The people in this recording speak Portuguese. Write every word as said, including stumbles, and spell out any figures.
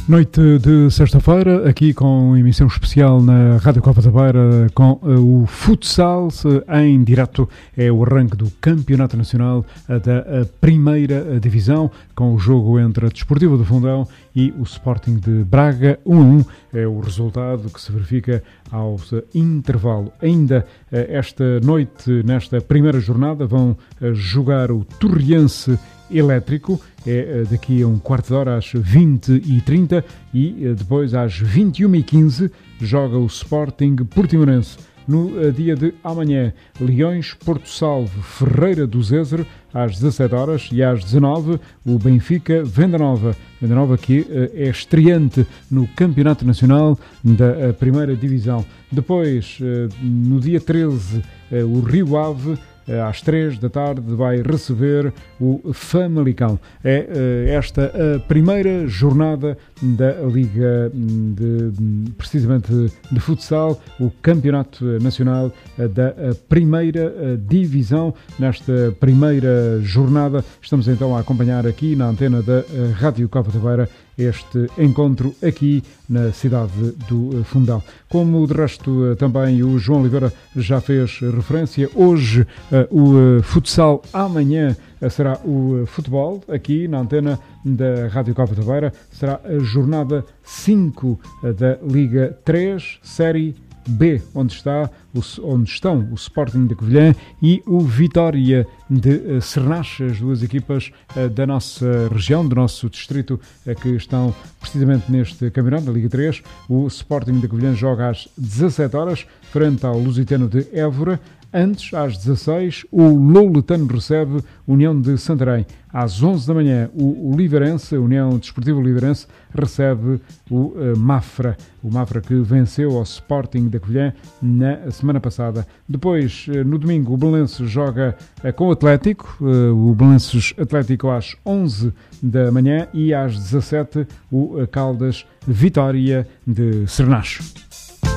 Noite de sexta-feira, aqui com emissão especial na Rádio Copa da Beira com uh, o futsal em direto. É o arranque do Campeonato Nacional uh, da uh, Primeira Divisão, com o jogo entre a Desportiva do Fundão e o Sporting de Braga. um a um é o resultado que se verifica ao uh, intervalo. Ainda uh, esta noite, nesta primeira jornada, vão uh, jogar o Torriense Elétrico, é daqui a um quarto de hora às vinte e trinta, e depois às vinte e uma e quinze joga o Sporting Portimonense. No dia de amanhã, Leões Porto Salvo Ferreira do Zezer às dezassete horas, e às dezanove o Benfica Venda Nova. Venda Nova que é estreante no Campeonato Nacional da Primeira Divisão. Depois, no dia treze, o Rio Ave às três da tarde vai receber o Famalicão. É esta a primeira jornada da Liga de, precisamente de futsal, o Campeonato Nacional da Primeira Divisão. Nesta primeira jornada estamos então a acompanhar aqui na antena da Rádio Copa da Beira este encontro aqui na cidade do Fundão. Como de resto também o João Oliveira já fez referência, hoje o futsal, amanhã será o futebol aqui na antena da Rádio Copa da Beira. Será a jornada cinco da Liga três, Série B, onde, está, onde estão o Sporting de Covilhã e o Vitória de Cernache, as duas equipas da nossa região, do nosso distrito, que estão precisamente neste campeonato da Liga três. O Sporting de Covilhã joga às dezassete horas, frente ao Lusitano de Évora. Antes, às dezasseis, o Louletano recebe União de Santarém. Às onze da manhã, o Oliveirense, a União Desportiva Oliveirense, recebe o uh, Mafra. O Mafra que venceu ao Sporting da Covilhã na semana passada. Depois, uh, no domingo, o Belenenses joga uh, com o Atlético. Uh, o Belenenses Atlético às onze da manhã, e às dezassete, o uh, Caldas Vitória de Cernache.